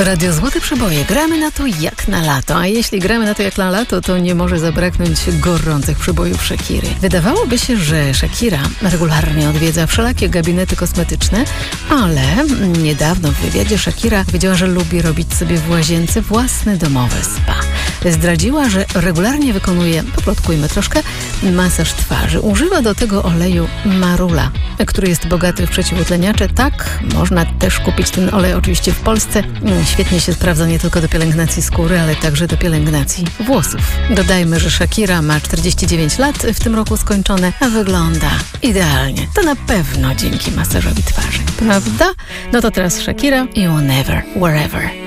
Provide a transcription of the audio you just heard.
Radio Złote Przeboje. Gramy na to jak na lato. A jeśli gramy na to jak na lato, to nie może zabraknąć gorących przebojów Shakiry. Wydawałoby się, że Shakira regularnie odwiedza wszelakie gabinety kosmetyczne, ale niedawno w wywiadzie Shakira powiedziała, że lubi robić sobie w łazience własne domowe spa. Zdradziła, że regularnie wykonuje, poplotkujmy troszkę, masaż twarzy. Używa do tego oleju marula, który jest bogaty w przeciwutleniacze. Tak, można też kupić ten olej oczywiście w Polsce. Świetnie się sprawdza nie tylko do pielęgnacji skóry, ale także do pielęgnacji włosów. Dodajmy, że Shakira ma 49 lat w tym roku skończone, a wygląda idealnie. To na pewno dzięki masażowi twarzy. Prawda? No to teraz Shakira i Whenever, Wherever.